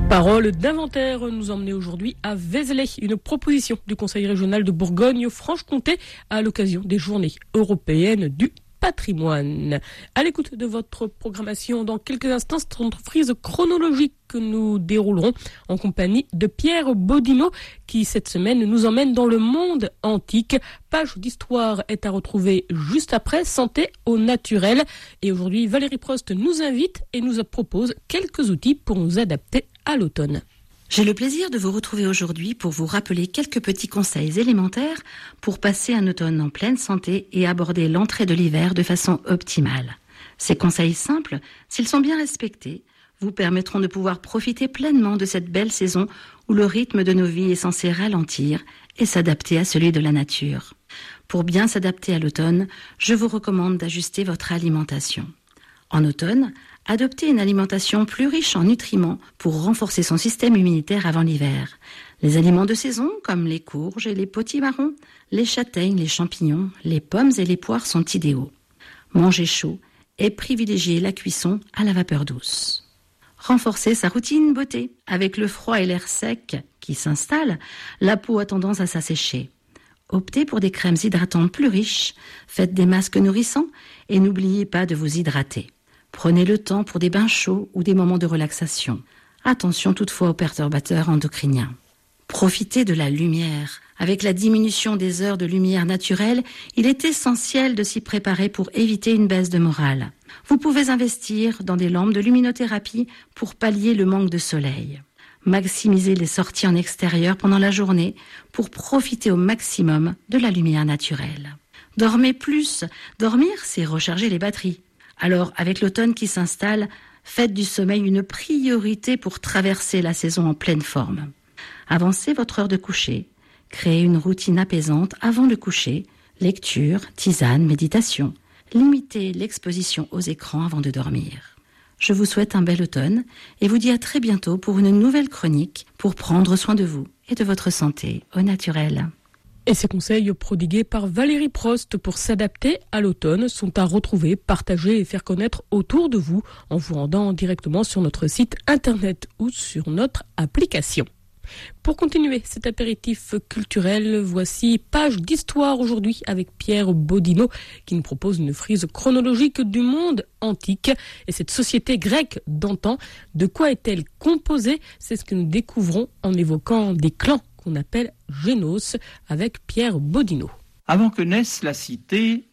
Parole d'inventaire nous emmenait aujourd'hui à Vézelay, une proposition du Conseil régional de Bourgogne-Franche-Comté à l'occasion des Journées européennes du patrimoine. À l'écoute de votre programmation, dans quelques instants, cette entreprise chronologique que nous déroulerons en compagnie de Pierre Bodino qui cette semaine nous emmène dans le monde antique. Page d'histoire est à retrouver juste après, santé au naturel. Et aujourd'hui, Valérie Prost nous invite et nous propose quelques outils pour nous adapter à l'automne. J'ai le plaisir de vous retrouver aujourd'hui pour vous rappeler quelques petits conseils élémentaires pour passer un automne en pleine santé et aborder l'entrée de l'hiver de façon optimale. Ces conseils simples, s'ils sont bien respectés, vous permettront de pouvoir profiter pleinement de cette belle saison où le rythme de nos vies est censé ralentir et s'adapter à celui de la nature. Pour bien s'adapter à l'automne, je vous recommande d'ajuster votre alimentation. En automne, adoptez une alimentation plus riche en nutriments pour renforcer son système immunitaire avant l'hiver. Les aliments de saison, comme les courges et les potimarrons, les châtaignes, les champignons, les pommes et les poires sont idéaux. Mangez chaud et privilégiez la cuisson à la vapeur douce. Renforcez sa routine beauté. Avec le froid et l'air sec qui s'installe, la peau a tendance à s'assécher. Optez pour des crèmes hydratantes plus riches, faites des masques nourrissants et n'oubliez pas de vous hydrater. Prenez le temps pour des bains chauds ou des moments de relaxation. Attention toutefois aux perturbateurs endocriniens. Profitez de la lumière. Avec la diminution des heures de lumière naturelle, il est essentiel de s'y préparer pour éviter une baisse de morale. Vous pouvez investir dans des lampes de luminothérapie pour pallier le manque de soleil. Maximisez les sorties en extérieur pendant la journée pour profiter au maximum de la lumière naturelle. Dormez plus. Dormir, c'est recharger les batteries. Alors, avec l'automne qui s'installe, faites du sommeil une priorité pour traverser la saison en pleine forme. Avancez votre heure de coucher. Créez une routine apaisante avant le coucher. Lecture, tisane, méditation. Limitez l'exposition aux écrans avant de dormir. Je vous souhaite un bel automne et vous dis à très bientôt pour une nouvelle chronique pour prendre soin de vous et de votre santé au naturel. Et ces conseils prodigués par Valérie Prost pour s'adapter à l'automne sont à retrouver, partager et faire connaître autour de vous en vous rendant directement sur notre site internet ou sur notre application. Pour continuer cet apéritif culturel, voici Page d'histoire aujourd'hui avec Pierre Bodino qui nous propose une frise chronologique du monde antique et cette société grecque d'antan. De quoi est-elle composée? C'est ce que nous découvrons en évoquant des clans qu'on appelle Génos avec Pierre Bodino. Avant que naisse la cité,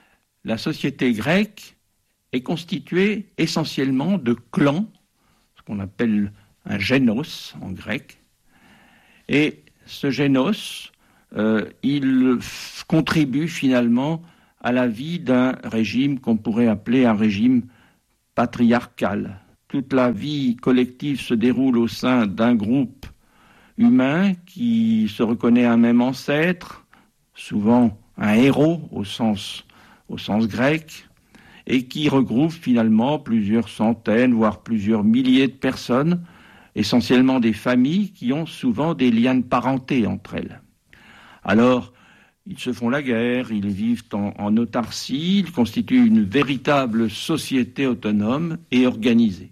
la société grecque est constituée essentiellement de clans, ce qu'on appelle un génos en grec. Et ce génos, il contribue finalement à la vie d'un régime qu'on pourrait appeler un régime patriarcal. Toute la vie collective se déroule au sein d'un groupe humain qui se reconnaît un même ancêtre, souvent un héros au sens grec, et qui regroupe finalement plusieurs centaines, voire plusieurs milliers de personnes, essentiellement des familles qui ont souvent des liens de parenté entre elles. Alors, ils se font la guerre, ils vivent en autarcie, ils constituent une véritable société autonome et organisée.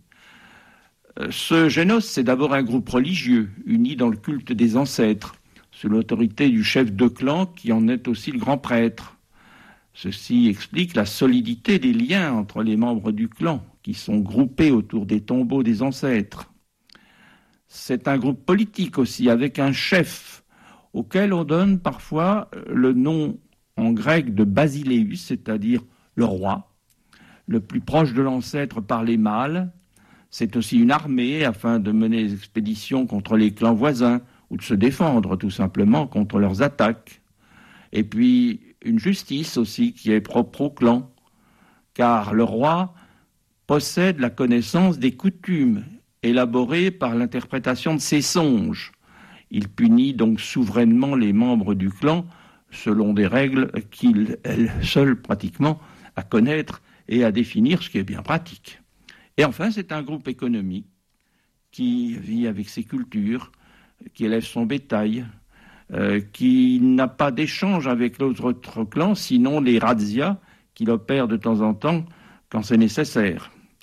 Ce génos, c'est d'abord un groupe religieux, uni dans le culte des ancêtres, sous l'autorité du chef de clan qui en est aussi le grand prêtre. Ceci explique la solidité des liens entre les membres du clan, qui sont groupés autour des tombeaux des ancêtres. C'est un groupe politique aussi, avec un chef, auquel on donne parfois le nom en grec de basileus, c'est-à-dire le roi, le plus proche de l'ancêtre par les mâles. C'est aussi une armée afin de mener des expéditions contre les clans voisins ou de se défendre tout simplement contre leurs attaques. Et puis une justice aussi qui est propre au clan, car le roi possède la connaissance des coutumes élaborées par l'interprétation de ses songes. Il punit donc souverainement les membres du clan selon des règles qu'il est seul pratiquement à connaître et à définir, ce qui est bien pratique. Et enfin, c'est un groupe économique qui vit avec ses cultures, qui élève son bétail, qui n'a pas d'échange avec l'autre clan, sinon les razzias qu'il opère de temps en temps quand c'est nécessaire.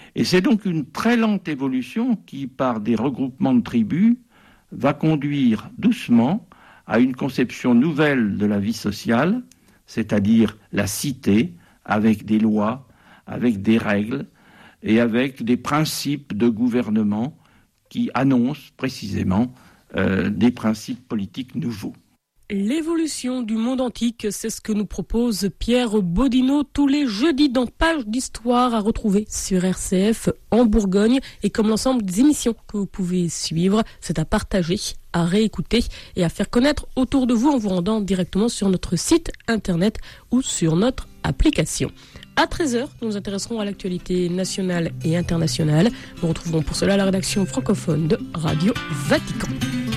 Et c'est donc une très lente évolution qui, par des regroupements de tribus, va conduire doucement à une conception nouvelle de la vie sociale, c'est-à-dire la cité, avec des lois, avec des règles et avec des principes de gouvernement qui annoncent précisément des principes politiques nouveaux. L'évolution du monde antique, c'est ce que nous propose Pierre Bodino tous les jeudis dans Pages d'Histoire à retrouver sur RCF en Bourgogne. Et comme l'ensemble des émissions que vous pouvez suivre, c'est à partager, à réécouter et à faire connaître autour de vous en vous rendant directement sur notre site internet ou sur notre application. À 13h, nous nous intéresserons à l'actualité nationale et internationale. Nous retrouverons pour cela la rédaction francophone de Radio Vatican.